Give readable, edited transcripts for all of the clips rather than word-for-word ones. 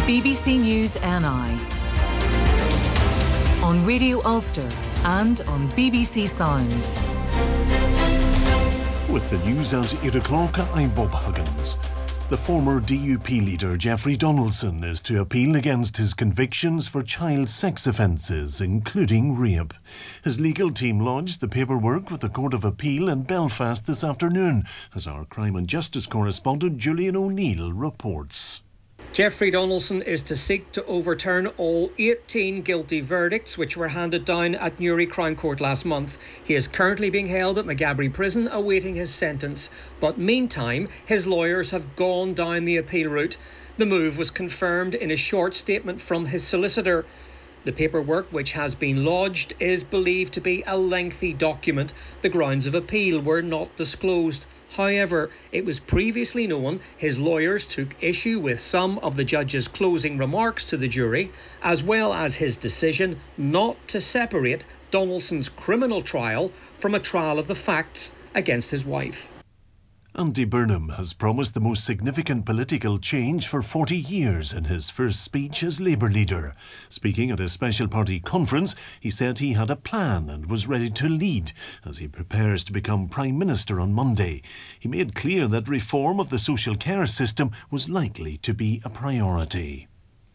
BBC News NI on Radio Ulster and on BBC Sounds. With the news at 8 o'clock, I'm Bob Huggins. The former DUP leader Jeffrey Donaldson is to appeal against his convictions for child sex offences, including rape. His legal team lodged the paperwork with the Court of Appeal in Belfast this afternoon, as our crime and justice correspondent Julian O'Neill reports. Jeffrey Donaldson is to seek to overturn all 18 guilty verdicts which were handed down at Newry Crown Court last month. He is currently being held at Maghaberry Prison awaiting his sentence. But meantime, his lawyers have gone down the appeal route. The move was confirmed in a short statement from his solicitor. The paperwork which has been lodged is believed to be a lengthy document. The grounds of appeal were not disclosed. However, it was previously known his lawyers took issue with some of the judge's closing remarks to the jury, as well as his decision not to separate Donaldson's criminal trial from a trial of the facts against his wife. Andy Burnham has promised the most significant political change for 40 years in his first speech as Labour leader. Speaking at a special party conference, he said he had a plan and was ready to lead as he prepares to become Prime Minister on Monday. He made clear that reform of the social care system was likely to be a priority.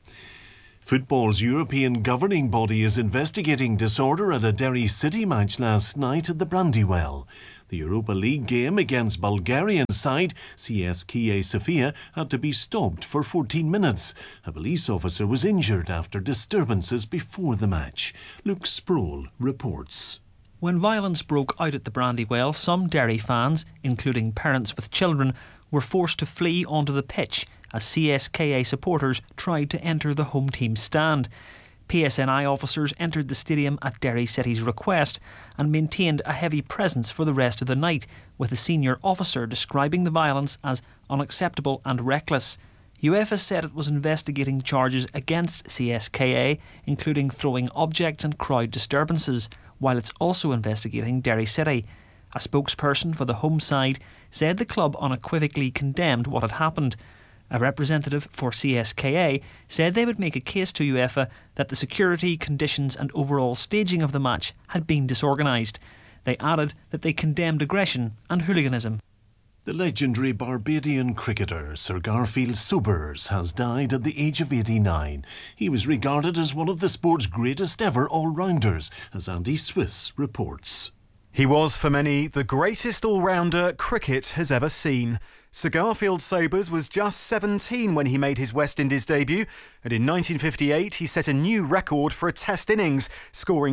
Football's European governing body is investigating disorder at a Derry City match last night at the Brandywell. The Europa League game against Bulgarian side CSKA Sofia had to be stopped for 14 minutes. A police officer was injured after disturbances before the match. Luke Sproul reports. When violence broke out at the Brandywell, some Derry fans, including parents with children, were forced to flee onto the pitch as CSKA supporters tried to enter the home team stand. PSNI officers entered the stadium at Derry City's request and maintained a heavy presence for the rest of the night, with a senior officer describing the violence as unacceptable and reckless. UEFA said it was investigating charges against CSKA, including throwing objects and crowd disturbances, while it's also investigating Derry City. A spokesperson for the home side said the club unequivocally condemned what had happened. A representative for CSKA said they would make a case to UEFA that the security, conditions and overall staging of the match had been disorganised. They added that they condemned aggression and hooliganism. The legendary Barbadian cricketer Sir Garfield Sobers has died at the age of 89. He was regarded as one of the sport's greatest ever all-rounders, as Andy Swiss reports. He was, for many, the greatest all-rounder cricket has ever seen. Sir Garfield Sobers was just 17 when he made his West Indies debut, and in 1958 he set a new record for a Test innings, scoring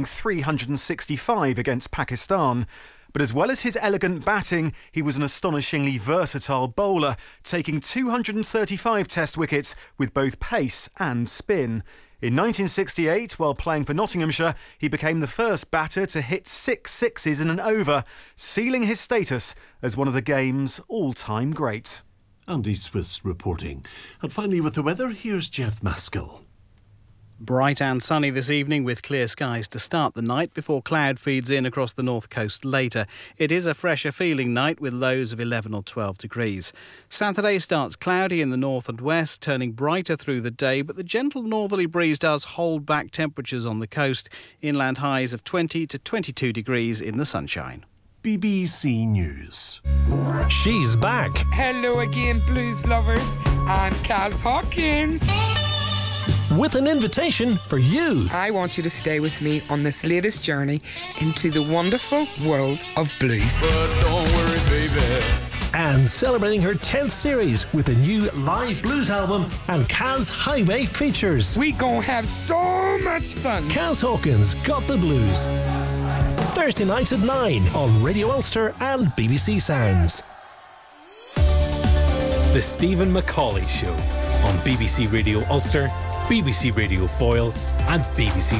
365 against Pakistan. But as well as his elegant batting, he was an astonishingly versatile bowler, taking 235 Test wickets with both pace and spin. In 1968, while playing for Nottinghamshire, he became the first batter to hit 6 sixes in an over, sealing his status as one of the game's all-time greats. Andy Swiss reporting. And finally with the weather, here's Jeff Maskell. Bright and sunny this evening with clear skies to start the night before cloud feeds in across the north coast later. It is a fresher feeling night with lows of 11 or 12 degrees. Saturday starts cloudy in the north and west, turning brighter through the day, but the gentle northerly breeze does hold back temperatures on the coast. Inland highs of 20 to 22 degrees in the sunshine. BBC News. She's back. Hello again, blues lovers, and Kaz Hawkins. With an invitation for you. I want you to stay with me on this latest journey into the wonderful world of blues. But don't worry, baby. And celebrating her 10th series with a new live blues album and Kaz Highway features. We gon' have so much fun. Kaz Hawkins Got the Blues. Thursday nights at 9 on Radio Ulster and BBC Sounds. The Stephen Macaulay Show on BBC Radio Ulster, BBC Radio Foyle and BBC